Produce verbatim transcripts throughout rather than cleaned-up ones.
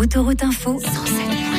Autoroute Info cent sept virgule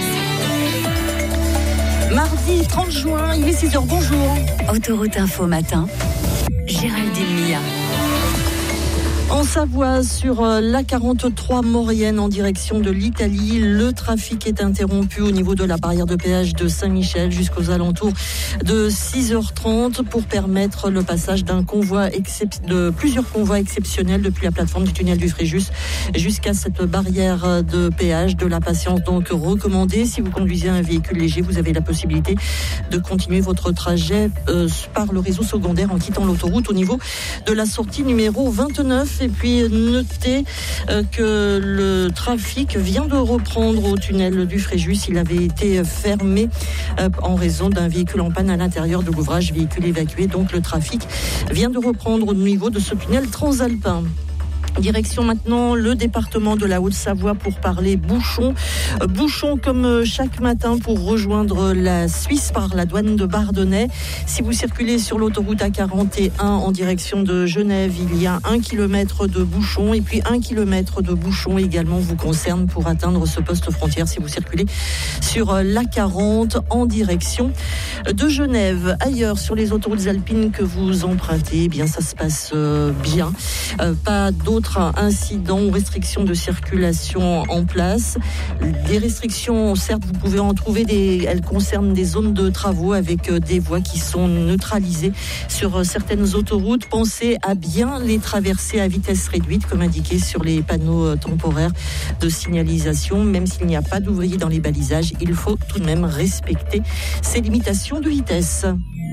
sept. Mardi trente juin, il est six heures, bonjour. Autoroute Info matin, Géraldine Mia. En Savoie, sur l'A quarante-trois Maurienne en direction de l'Italie, le trafic est interrompu au niveau de la barrière de péage de Saint-Michel jusqu'aux alentours de six heures trente pour permettre le passage d'un convoi excep- de plusieurs convois exceptionnels depuis la plateforme du tunnel du Fréjus jusqu'à cette barrière de péage. De la patience donc recommandée. Si vous conduisez un véhicule léger, vous avez la possibilité de continuer votre trajet euh, par le réseau secondaire en quittant l'autoroute au niveau de la sortie numéro vingt-neuf. Et puis notez euh, que le trafic vient de reprendre au tunnel du Fréjus. Il avait été fermé euh, en raison d'un véhicule en panne à l'intérieur de l'ouvrage, véhicule évacué. Donc le trafic vient de reprendre au niveau de ce tunnel transalpin. Direction maintenant le département de la Haute-Savoie pour parler bouchons. Bouchons comme chaque matin pour rejoindre la Suisse par la douane de Bardonnay. Si vous circulez sur l'autoroute A quarante et un en direction de Genève, il y a un kilomètre de bouchons et puis un kilomètre de bouchons également vous concerne pour atteindre ce poste frontière si vous circulez sur l'A quarante en direction de Genève. Ailleurs sur les autoroutes alpines que vous empruntez, eh bien ça se passe bien. Euh, pas d'autres incidents ou restrictions de circulation en place. Des restrictions, certes, vous pouvez en trouver, des, elles concernent des zones de travaux avec des voies qui sont neutralisées sur certaines autoroutes. Pensez à bien les traverser à vitesse réduite, comme indiqué sur les panneaux temporaires de signalisation. Même s'il n'y a pas d'ouvriers dans les balisages, il faut tout de même respecter ces limitations de vitesse.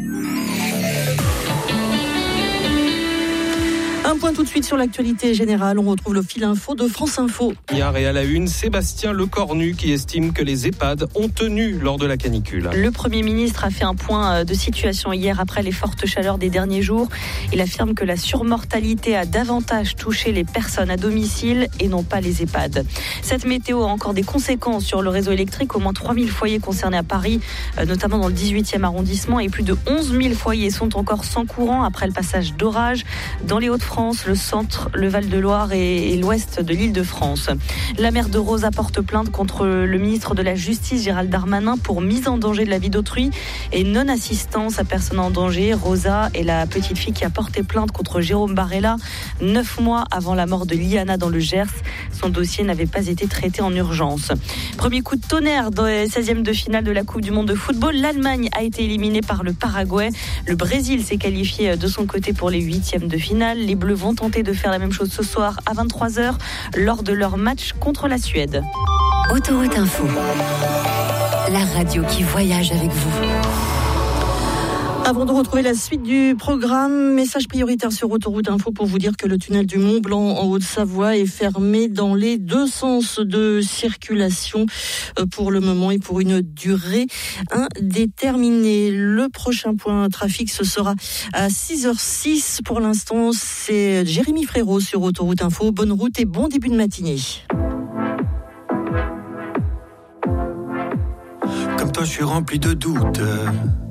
Un point tout de suite sur l'actualité générale. On retrouve le fil info de France Info. Hier et à la une, Sébastien Lecornu qui estime que les EHPAD ont tenu lors de la canicule. Le Premier ministre a fait un point de situation hier après les fortes chaleurs des derniers jours. Il affirme que la surmortalité a davantage touché les personnes à domicile et non pas les EHPAD. Cette météo a encore des conséquences sur le réseau électrique. Au moins trois mille foyers concernés à Paris, notamment dans le dix-huitième arrondissement, et plus de onze mille foyers sont encore sans courant après le passage d'orage dans les Hauts-de-France, le centre, le Val-de-Loire et l'ouest de l'Île-de-France. La mère de Rosa porte plainte contre le ministre de la Justice, Gérald Darmanin, pour mise en danger de la vie d'autrui et non-assistance à personne en danger. Rosa est la petite fille qui a porté plainte contre Jérôme Barella neuf mois avant la mort de Liana dans le Gers. Son dossier n'avait pas été traité en urgence. Premier coup de tonnerre dans les seizièmes de finale de la Coupe du Monde de football. L'Allemagne a été éliminée par le Paraguay. Le Brésil s'est qualifié de son côté pour les huitièmes de finale. Les Bleus vont tenter de faire la même chose ce soir à vingt-trois heures lors de leur match contre la Suède. Autoroute Info, la radio qui voyage avec vous. Avant de retrouver la suite du programme, message prioritaire sur Autoroute Info pour vous dire que le tunnel du Mont Blanc en Haute-Savoie est fermé dans les deux sens de circulation pour le moment et pour une durée indéterminée. Le prochain point trafic, ce sera à six heures six. Pour l'instant, c'est Jérémy Frérot sur Autoroute Info. Bonne route et bon début de matinée. Comme toi, je suis rempli de doutes.